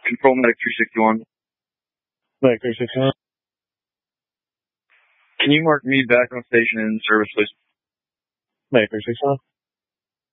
Control Medic 361. Medic 361. Can you mark me back on station in service, please? Medic 361.